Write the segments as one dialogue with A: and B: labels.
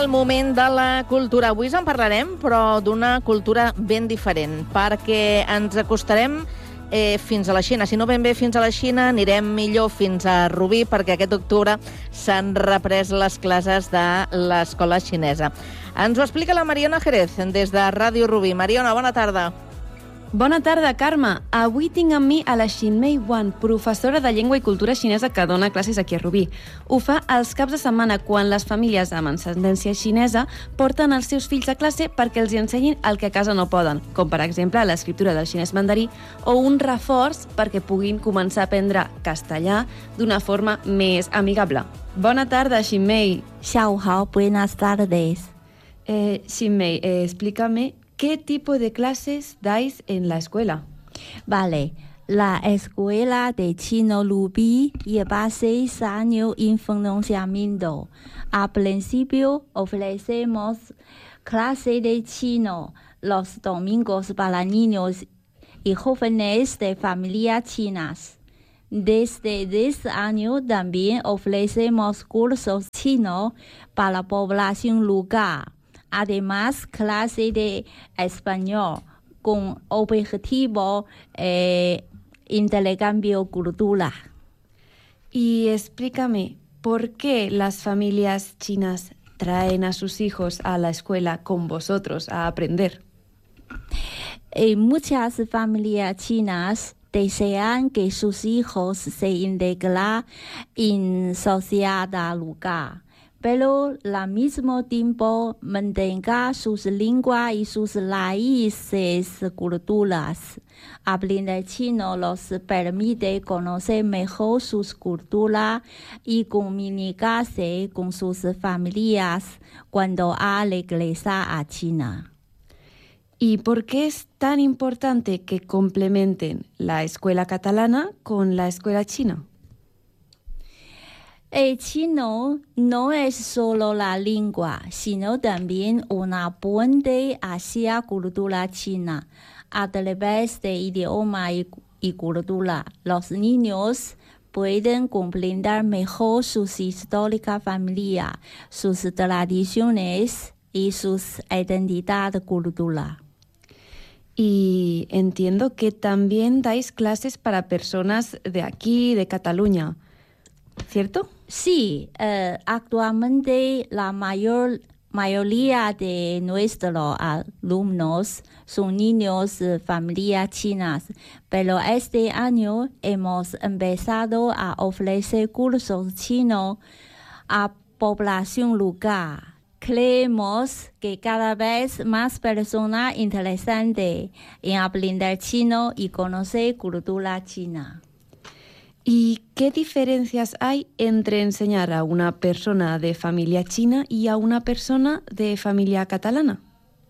A: el moment de la cultura. Avui en parlarem, però d'una cultura ben diferent, perquè ens acostarem fins a la Xina. Si no ben bé fins a la Xina, anirem millor fins a Rubí, perquè aquest octubre s'han reprès les classes de l'escola xinesa. Ens ho explica la Mariona Jerez, des de Ràdio Rubí. Mariona, bona tarda.
B: Bona tarda, Carme. Avui tinc amb mi a la Xinmei Wan, professora de llengua i cultura xinesa que dona classes aquí a Rubí. Ho fa els caps de setmana quan les famílies amb ascendència xinesa porten els seus fills a classe perquè els hi ensenyin el que a casa no poden, com per exemple l'escriptura del xinès mandarí o un reforç perquè puguin començar a aprendre castellà d'una forma més amigable. Bona tarda, Xinmei.
C: 下午好, buenas tardes.
B: Xinmei, explícame ¿qué tipo de clases dais en la escuela?
C: Vale, la escuela de chino Rubí lleva 6 años en funcionamiento. Al principio ofrecemos clases de chino los domingos para niños y jóvenes de familias chinas. Desde 10 años también ofrecemos cursos chinos para la población local. Además, clase de español con objetivo intercambio cultural.
B: Y explícame, ¿por qué las familias chinas traen a sus hijos a la escuela con vosotros a aprender?
C: Muchas familias chinas desean que sus hijos se integren en sociedad local, pero al mismo tiempo mantenga sus lenguas y sus raíces culturales. Aprender chino los permite conocer mejor sus culturas y comunicarse con sus familias cuando regresa a China.
B: ¿Y por qué es tan importante que complementen la escuela catalana con la escuela china?
C: El chino no es solo la lengua, sino también una puente hacia la cultura china. A través de idioma y cultura, los niños pueden comprender mejor sus históricas familias, sus tradiciones y sus identidades culturales.
B: Y entiendo que también dais clases para personas de aquí, de Cataluña, ¿cierto?
C: Sí, actualmente la mayoría de nuestros alumnos son niños de familias chinas, pero este año hemos empezado a ofrecer cursos chinos a población local. Creemos que cada vez más personas interesantes en aprender chino y conocer cultura china.
B: ¿Y qué diferencias hay entre enseñar a una persona de familia china y a una persona de familia catalana?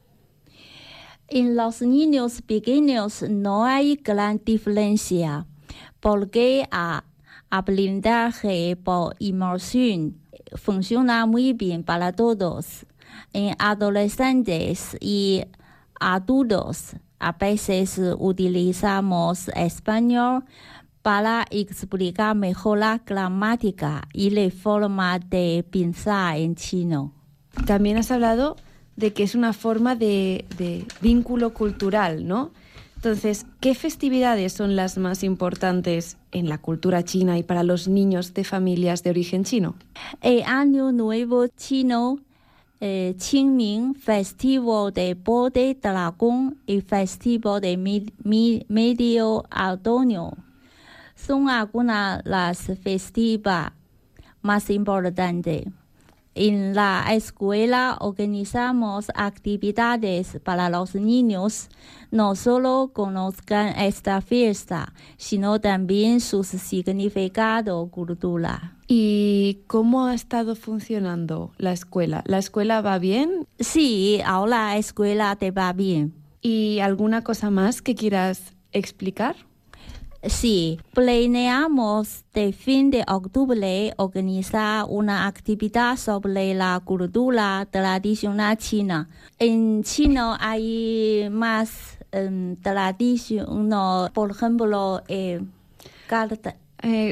C: En los niños pequeños no hay gran diferencia, porque aprendizaje por inmersión funciona muy bien para todos. En adolescentes y adultos a veces utilizamos español para explicar mejor la gramática y la forma de pensar en chino.
B: También has hablado de que es una forma de vínculo cultural, ¿no? Entonces, ¿qué festividades son las más importantes en la cultura china y para los niños de familias de origen chino?
C: El Año Nuevo Chino, Qingming, Festival de Bote Dragón y Festival de Medio Otoño son algunas de las festivas más importantes. En la escuela organizamos actividades para los niños, no solo conozcan esta fiesta, sino también su significado cultural.
B: ¿Y cómo ha estado funcionando la escuela? ¿La escuela va bien?
C: Sí, ahora la escuela te va bien.
B: ¿Y alguna cosa más que quieras explicar?
C: Sí, planeamos de fin de octubre organizar una actividad sobre la cultura tradicional china. En chino hay más tradición, por ejemplo,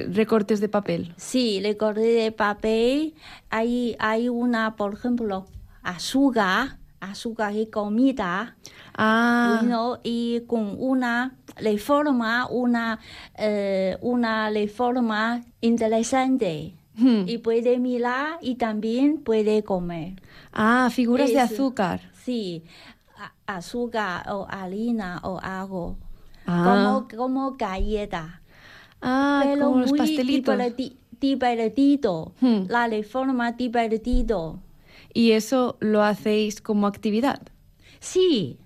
B: recortes de papel.
C: Sí, recortes de papel. Hay una, por ejemplo, azúcar y comida. Bueno, y con una reforma interesante. Y puede mirar y también puede comer.
B: Figuras de azúcar.
C: Sí, azúcar o harina o algo. Como galleta. Pero
B: como los
C: muy
B: pastelitos.
C: divertido. La reforma divertido.
B: ¿Y eso lo hacéis como actividad?
C: Sí.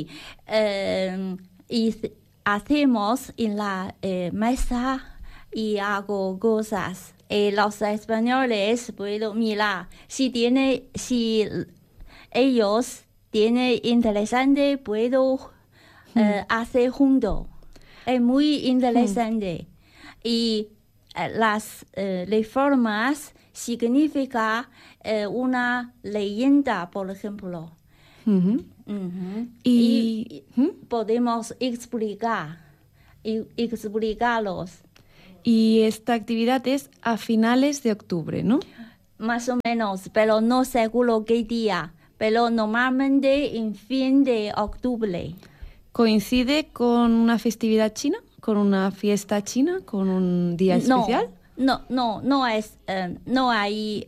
C: Y hacemos en la mesa y hago cosas. Los españoles pueden mirar. Si ellos tienen interesante, puedo hacer juntos. Es muy interesante. Y las reformas significan una leyenda, por ejemplo. Y podemos explicarlos.
B: Y esta actividad es a finales de octubre, ¿no?
C: Más o menos, pero no seguro qué día. Pero normalmente en fin de octubre.
B: ¿Coincide con una festividad china? ¿Con una fiesta china? ¿Con un día especial?
C: No es, no hay,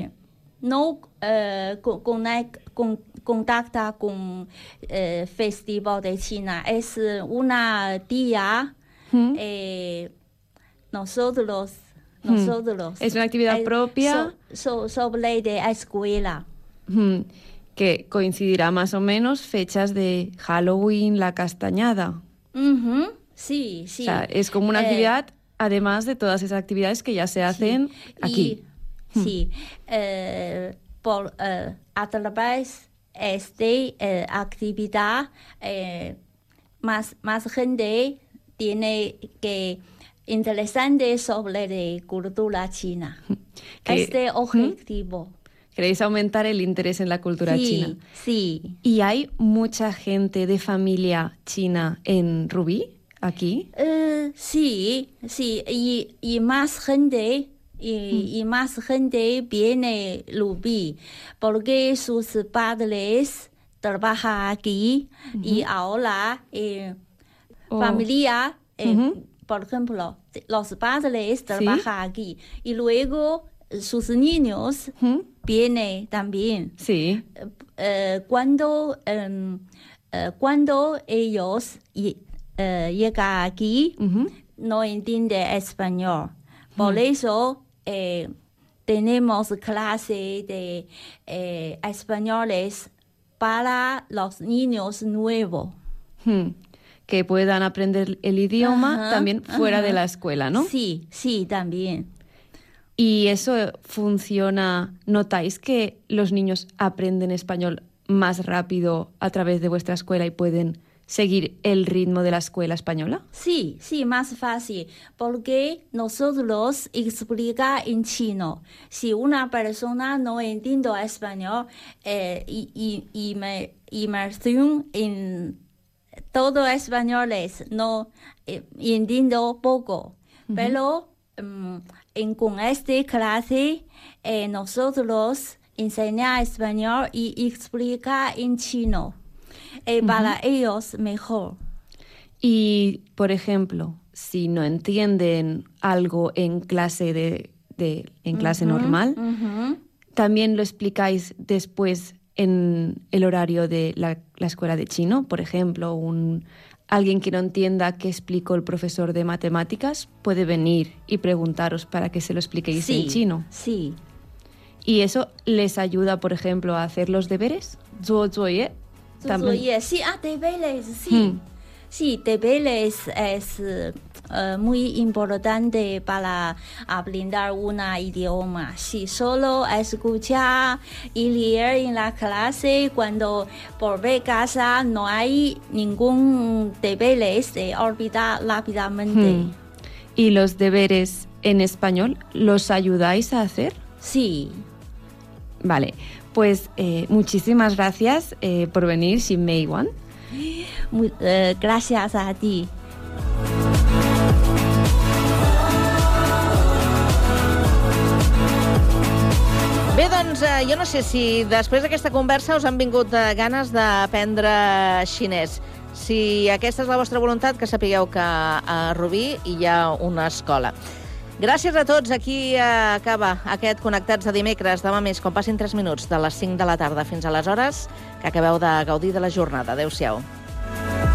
C: contacta con festival de China. Es una día, nosotros.
B: Es una actividad propia.
C: Sobre de escuela.
B: Que coincidirá más o menos fechas de Halloween, la castañada.
C: Sí.
B: O sea, es como una actividad, además de todas esas actividades que ya se hacen aquí.
C: Sí. A través de esta actividad, más gente tiene que interesante sobre la cultura china. Este objetivo.
B: ¿Queréis aumentar el interés en la cultura china?
C: Sí.
B: ¿Y hay mucha gente de familia china en Rubí, aquí?
C: Sí. Y más gente viene a Rubí porque sus padres trabajan aquí y ahora familia, por ejemplo, los padres trabajan aquí y luego sus niños vienen también.
B: Sí.
C: Cuando ellos llegan aquí, no entienden español. Por eso tenemos clase de españoles para los niños nuevos.
B: Que puedan aprender el idioma también fuera de la escuela, ¿no?
C: Sí, también.
B: ¿Y eso funciona? ¿Notáis que los niños aprenden español más rápido a través de vuestra escuela y pueden seguir el ritmo de la escuela española?
C: Sí, más fácil, porque nosotros explicamos en chino. Si una persona no entiende español, inmersión en todo españoles no entiendo poco, pero con esta clase nosotros enseñamos español y explicamos en chino. Para ellos mejor.
B: Y, por ejemplo, si no entienden algo en clase clase normal, ¿también lo explicáis después en el horario de la escuela de chino? Por ejemplo, alguien que no entienda qué explicó el profesor de matemáticas puede venir y preguntaros para que se lo expliquéis en chino.
C: Sí.
B: ¿Y eso les ayuda, por ejemplo, a hacer los deberes?
C: Sí, deberes, sí. Sí, deberes es muy importante para aprender un idioma. Si solo escuchar y leer en la clase, cuando volver a casa no hay ningún deberes, se olvida rápidamente.
B: ¿Y los deberes en español los ayudáis a hacer?
C: Sí.
B: Vale, pues muchísimas gracias por venir, Xin Mei Wan.
C: Gracias a ti.
A: Bé, doncs Doncs jo no sé si després d'aquesta conversa us han vingut ganes d'aprendre xinès. Si aquesta és la vostra voluntat, que sapigueu que a Rubí hi ha una escola. Gràcies a tots. Aquí acaba aquest Connectats de dimecres. Demà més, quan passin 3 minuts, de les 5 de la tarda fins a les hores que acabeu de gaudir de la jornada. Adéu-siau.